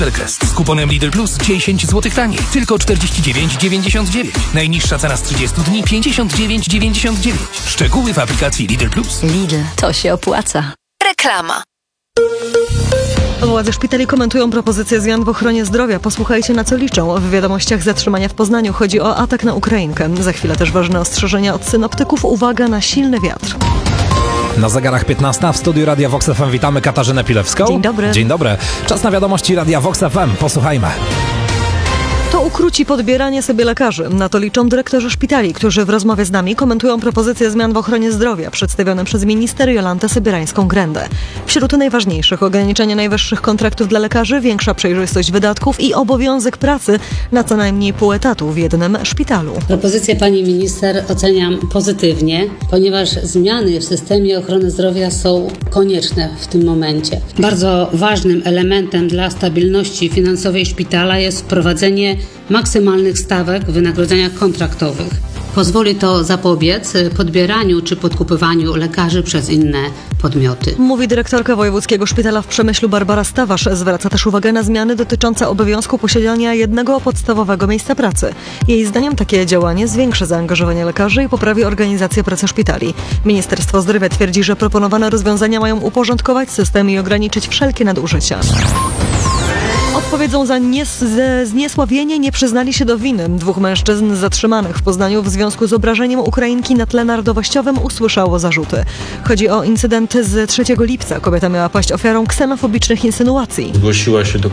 Crest z kuponem Lidl Plus 10 zł taniej. Tylko 49,99. Najniższa cena z 30 dni 59,99. Szczegóły w aplikacji Lidl Plus. Lidl, to się opłaca. Reklama. Władze szpitali komentują propozycje zmian w ochronie zdrowia. Posłuchajcie, na co liczą. W wiadomościach zatrzymania w Poznaniu chodzi o atak na Ukrainkę. Za chwilę też ważne ostrzeżenia od synoptyków. Uwaga na silny wiatr. Na zegarach 15 w studiu Radia Vox FM witamy Katarzynę Pilewską. Dzień dobry. Dzień dobry. Czas na wiadomości Radia Vox FM. Posłuchajmy. To ukróci podbieranie sobie lekarzy. Na to liczą dyrektorzy szpitali, którzy w rozmowie z nami komentują propozycje zmian w ochronie zdrowia przedstawione przez minister Jolantę Sobierańską-Grendę. Wśród najważniejszych ograniczenie najwyższych kontraktów dla lekarzy, większa przejrzystość wydatków i obowiązek pracy na co najmniej pół etatu w jednym szpitalu. Propozycję pani minister oceniam pozytywnie, ponieważ zmiany w systemie ochrony zdrowia są konieczne w tym momencie. Bardzo ważnym elementem dla stabilności finansowej szpitala jest wprowadzenie maksymalnych stawek wynagrodzenia kontraktowych. Pozwoli to zapobiec podbieraniu czy podkupywaniu lekarzy przez inne podmioty. Mówi dyrektorka Wojewódzkiego Szpitala w Przemyślu Barbara Stawarz. Zwraca też uwagę na zmiany dotyczące obowiązku posiadania jednego podstawowego miejsca pracy. Jej zdaniem takie działanie zwiększy zaangażowanie lekarzy i poprawi organizację pracy szpitali. Ministerstwo Zdrowia twierdzi, że proponowane rozwiązania mają uporządkować system i ograniczyć wszelkie nadużycia. Odpowiedzą za zniesławienie nie przyznali się do winy. Dwóch mężczyzn zatrzymanych w Poznaniu w związku z obrażeniem Ukrainki na tle narodowościowym usłyszało zarzuty. Chodzi o incydent z 3 lipca. Kobieta miała paść ofiarą ksenofobicznych insynuacji. Zgłosiła się do